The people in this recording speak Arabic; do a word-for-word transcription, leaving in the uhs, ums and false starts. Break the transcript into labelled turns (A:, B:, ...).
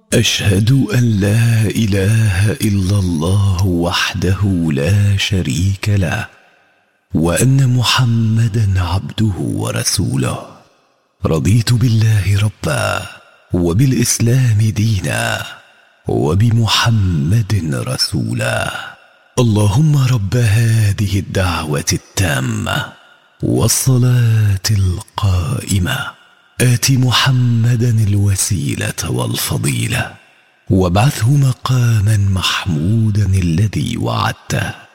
A: أشهد أن لا إله إلا الله وحده لا شريك له، وأن محمدا عبده ورسوله. رضيت بالله ربا، وبالإسلام دينا، وبمحمد رسولا. اللهم رب هذه الدعوة التامة والصلاة القائمة، آت محمدا الوسيلة والفضيلة، وابعثه مقاما محمودا الذي وعدته.